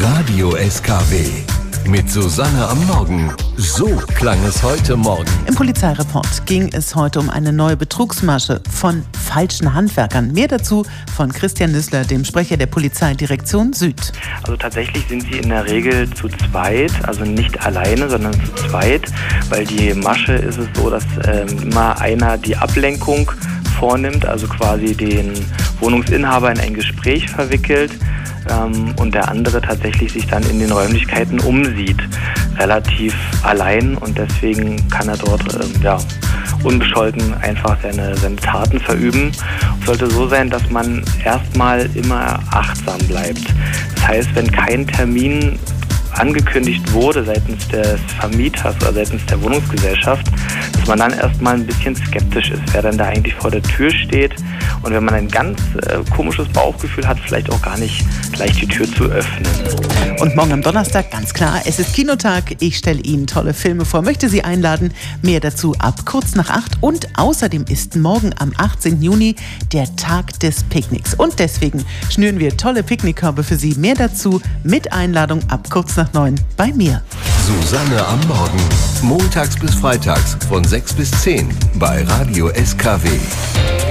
Radio SKW. Mit Susanne am Morgen. So klang es heute Morgen. Im Polizeireport ging es heute um eine neue Betrugsmasche von falschen Handwerkern. Mehr dazu von Christian Nüssler, dem Sprecher der Polizeidirektion Süd. Also tatsächlich sind sie in der Regel zu zweit, also nicht alleine, sondern zu zweit, weil die Masche ist es so, dass immer einer die Ablenkung vornimmt, also quasi den Wohnungsinhaber in ein Gespräch verwickelt und der andere tatsächlich sich dann in den Räumlichkeiten umsieht, relativ allein, und deswegen kann er dort unbescholten einfach seine Taten verüben. Es sollte so sein, dass man erstmal immer achtsam bleibt. Das heißt, wenn kein Termin angekündigt wurde seitens des Vermieters oder seitens der Wohnungsgesellschaft, dass man dann erstmal ein bisschen skeptisch ist, wer dann da eigentlich vor der Tür steht, und wenn man ein ganz komisches Bauchgefühl hat, vielleicht auch gar nicht gleich die Tür zu öffnen. Und morgen am Donnerstag, ganz klar, es ist Kinotag. Ich stelle Ihnen tolle Filme vor, möchte Sie einladen. Mehr dazu ab kurz nach 8. Und außerdem ist morgen am 18. Juni der Tag des Picknicks. Und deswegen schnüren wir tolle Picknickkörbe für Sie. Mehr dazu mit Einladung ab kurz nach 9 bei mir. Susanne am Morgen. Montags bis freitags von 6 bis 10 bei Radio SKW.